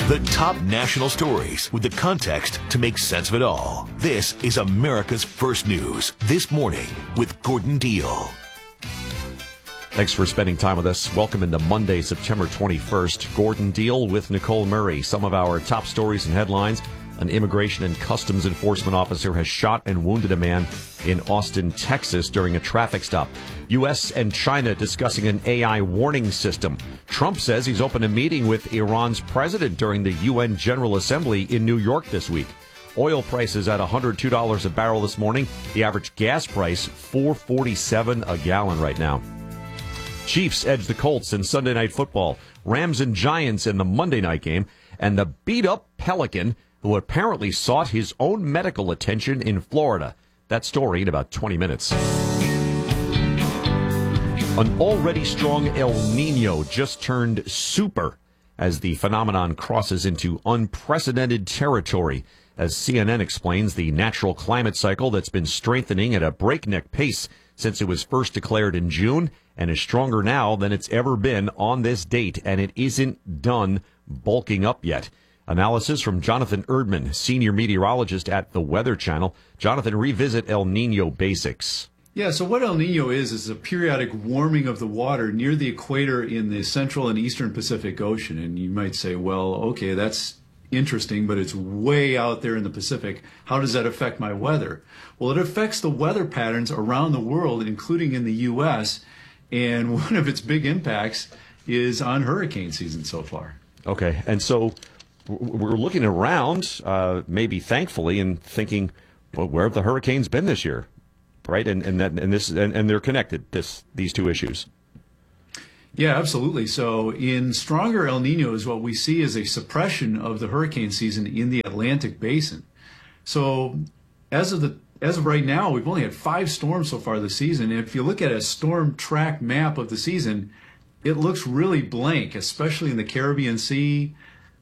The top national stories with the context to make sense of it all. This is America's First News This Morning with Gordon Deal. Thanks for spending time with us. Welcome into Monday, September 21st. Gordon Deal with Nicole Murray. Some of our top stories and headlines. An immigration and customs enforcement officer has shot and wounded a man in Austin, Texas during a traffic stop. U.S. and China discussing an AI warning system. Trump says he's opened a meeting with Iran's president during the UN General Assembly in New York this week. Oil prices at $102 a barrel this morning. The average gas price, $4.47 a gallon right now. Chiefs edge the Colts in Sunday Night Football. Rams and Giants in the Monday night game. And the beat-up Pelican, who apparently sought his own medical attention in Florida. That story in about 20 minutes. An already strong El Nino just turned super as the phenomenon crosses into unprecedented territory. As CNN explains, the natural climate cycle that's been strengthening at a breakneck pace since it was first declared in June and is stronger now than it's ever been on this date, and it isn't done bulking up yet. Analysis from Jonathan Erdman, senior meteorologist at the Weather Channel. Jonathan, revisit El Nino basics. Yeah, so what El Nino is a periodic warming of the water near the equator in the central and eastern Pacific Ocean. And you might say, well, okay, that's interesting, but it's way out there in the Pacific. How does that affect my weather? Well, it affects the weather patterns around the world, including in the U.S., and one of its big impacts is on hurricane season so far. Okay, and so we're looking around, maybe thankfully, and thinking, well, where have the hurricanes been this year, right? And they're connected. These two issues. Yeah, absolutely. So in stronger El Niños, what we see is a suppression of the hurricane season in the Atlantic Basin. So as of right now, we've only had 5 storms so far this season. And if you look at a storm track map of the season, it looks really blank, especially in the Caribbean Sea.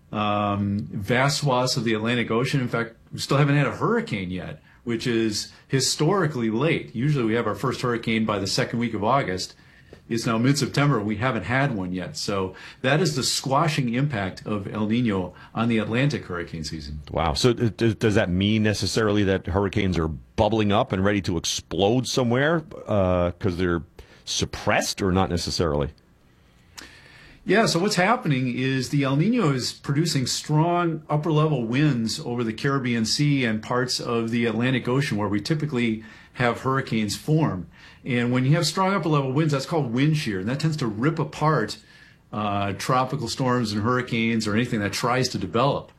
Vast swaths of the Atlantic Ocean. In fact, we still haven't had a hurricane yet, which is historically late. Usually we have our first hurricane by the second week of August. It's now mid-September and we haven't had one yet. So that is the squashing impact of El Nino on the Atlantic hurricane season. Wow. So does that mean necessarily that hurricanes are bubbling up and ready to explode somewhere because they're suppressed, or not necessarily? Yeah, so what's happening is the El Nino is producing strong upper-level winds over the Caribbean Sea and parts of the Atlantic Ocean where we typically have hurricanes form. And when you have strong upper-level winds, that's called wind shear, and that tends to rip apart tropical storms and hurricanes or anything that tries to develop.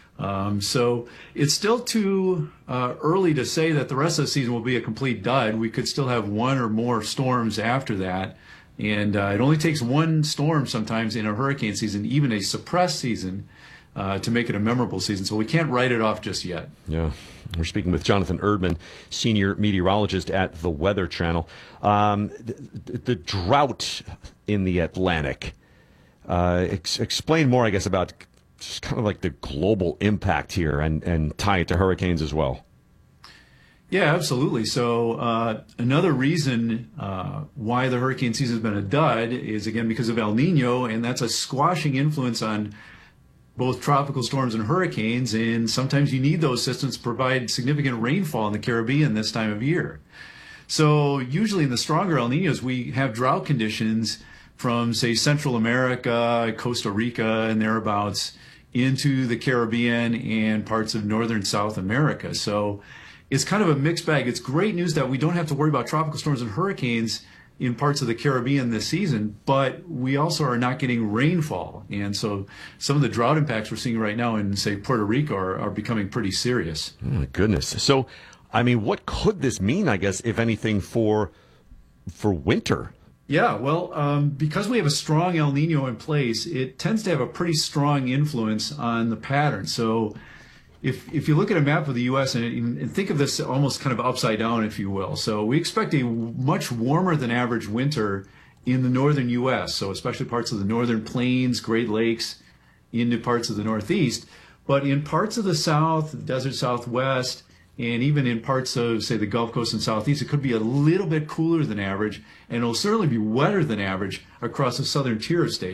So it's still too early to say that the rest of the season will be a complete dud. We could still have one or more storms after that. And it only takes one storm sometimes in a hurricane season, even a suppressed season, to make it a memorable season. So we can't write it off just yet. Yeah. We're speaking with Jonathan Erdman, senior meteorologist at the Weather Channel. The drought in the Atlantic. Explain more, I guess, about just kind of like the global impact here and tie it to hurricanes as well. Yeah, absolutely. So another reason why the hurricane season has been a dud is, again, because of El Nino, and that's a squashing influence on both tropical storms and hurricanes, and sometimes you need those systems to provide significant rainfall in the Caribbean this time of year. So usually in the stronger El Ninos, we have drought conditions from, say, Central America, Costa Rica, and thereabouts into the Caribbean and parts of northern South America. So it's kind of a mixed bag. It's great news that we don't have to worry about tropical storms and hurricanes in parts of the Caribbean this season, but we also are not getting rainfall. And so some of the drought impacts we're seeing right now in, say, Puerto Rico are becoming pretty serious. Oh, my goodness. So, I mean, what could this mean, I guess, if anything, for winter? Yeah, well, because we have a strong El Nino in place, it tends to have a pretty strong influence on the pattern. So if you look at a map of the U.S. and think of this almost kind of upside down, if you will. So we expect a much warmer than average winter in the northern U.S., so especially parts of the northern plains, Great Lakes, into parts of the Northeast. But in parts of the South, the desert Southwest, and even in parts of, say, the Gulf Coast and Southeast, it could be a little bit cooler than average, and it'll certainly be wetter than average across the southern tier of states.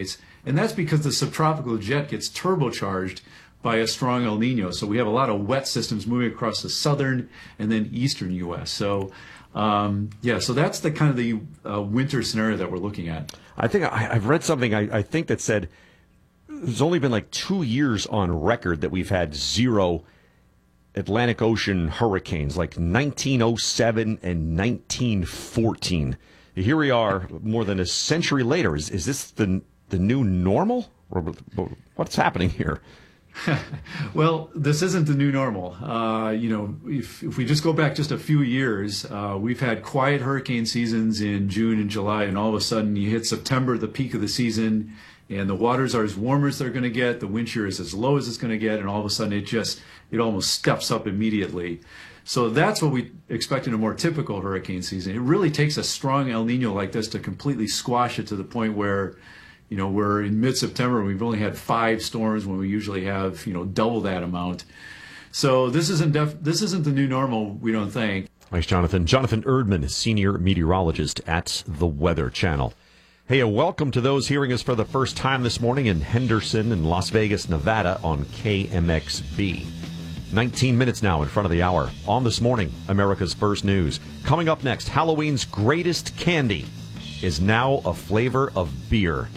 And that's because the subtropical jet gets turbocharged by a strong El Nino. So we have a lot of wet systems moving across the southern and then eastern U.S. So, so that's the kind of the winter scenario that we're looking at. I think I've read something, I think, that said there's only been like 2 years on record that we've had 0 Atlantic Ocean hurricanes, like 1907 and 1914. Here we are more than a century later. Is this the new normal? What's happening here? Well, this isn't the new normal. If we just go back just a few years, we've had quiet hurricane seasons in June and July, and all of a sudden you hit September, the peak of the season, and the waters are as warm as they're going to get, the wind shear is as low as it's going to get, and all of a sudden it almost steps up immediately. So that's what we expect in a more typical hurricane season. It really takes a strong El Nino like this to completely squash it to the point where, we're in mid-September and we've only had 5 storms when we usually have, double that amount. So this isn't the new normal, we don't think. Thanks, Jonathan. Jonathan Erdman, senior meteorologist at the Weather Channel. Hey, welcome to those hearing us for the first time this morning in Henderson and Las Vegas, Nevada on KMXB. 19 minutes now in front of the hour. On This Morning, America's First News. Coming up next, Halloween's greatest candy is now a flavor of beer.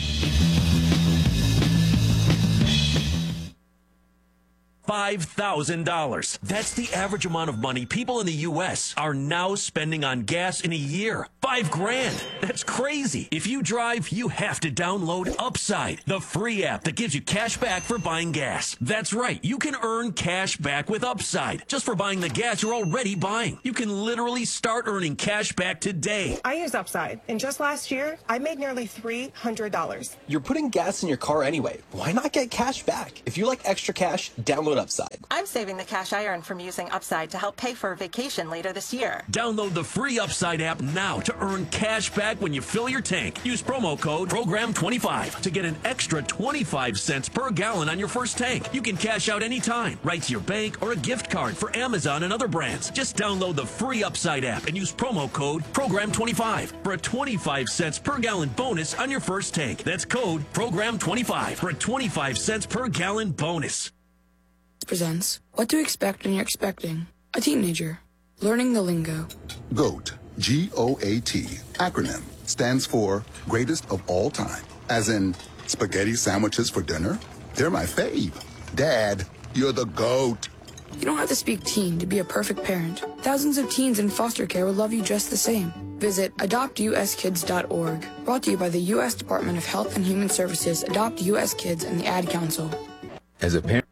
$5,000. That's the average amount of money people in the U.S. are now spending on gas in a year. $5,000. That's crazy. If you drive, you have to download Upside, the free app that gives you cash back for buying gas. That's right. You can earn cash back with Upside just for buying the gas you're already buying. You can literally start earning cash back today. I use Upside, and just last year, I made nearly $300. You're putting gas in your car anyway. Why not get cash back? If you like extra cash, download Upside. I'm saving the cash I earn from using Upside to help pay for a vacation later this year. Download the free Upside app now to earn cash back when you fill your tank. Use promo code PROGRAM25 to get an extra 25 cents per gallon on your first tank. You can cash out anytime, right to your bank or a gift card for Amazon and other brands. Just download the free Upside app and use promo code PROGRAM25 for a 25 cents per gallon bonus on your first tank. That's code PROGRAM25 for a 25 cents per gallon bonus. Presents What to Expect When You're Expecting a Teenager. Learning the lingo. GOAT, G-O-A-T, acronym, stands for Greatest of All Time. As in, spaghetti sandwiches for dinner? They're my fave. Dad, you're the GOAT. You don't have to speak teen to be a perfect parent. Thousands of teens in foster care will love you just the same. Visit adoptuskids.org. Brought to you by the U.S. Department of Health and Human Services, Adopt U.S. Kids, and the Ad Council. As a parent,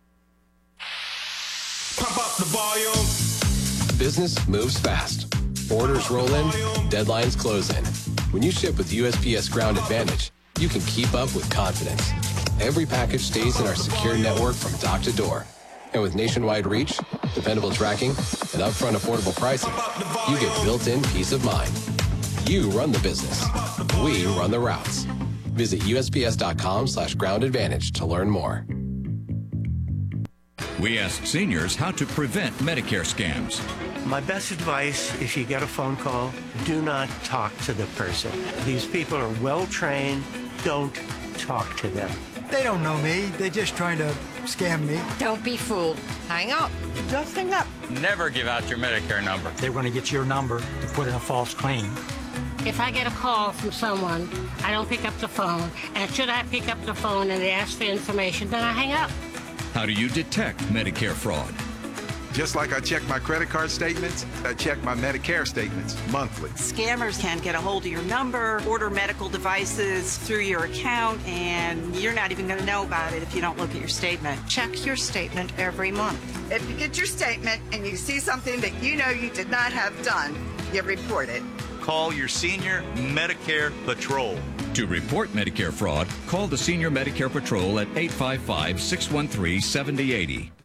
pump up the volume. Business moves fast. Orders roll in, deadlines close in. When you ship with USPS Ground Advantage, you can keep up with confidence. Every package stays in our secure network from dock to door. And with nationwide reach, dependable tracking, and upfront affordable pricing, you get built-in peace of mind. You run the business. We run the routes. Visit USPS.com/groundadvantage to learn more. We ask seniors how to prevent Medicare scams. My best advice, if you get a phone call, do not talk to the person. These people are well-trained. Don't talk to them. They don't know me. They're just trying to scam me. Don't be fooled. Hang up. Just hang up. Never give out your Medicare number. They're going to get your number to put in a false claim. If I get a call from someone, I don't pick up the phone. And should I pick up the phone and they ask for information, then I hang up. How do you detect Medicare fraud? Just like I check my credit card statements, I check my Medicare statements monthly. Scammers can get a hold of your number, order medical devices through your account, and you're not even going to know about it if you don't look at your statement. Check your statement every month. If you get your statement and you see something that you know you did not have done, you report it. Call your Senior Medicare Patrol. To report Medicare fraud, call the Senior Medicare Patrol at 855-613-7080.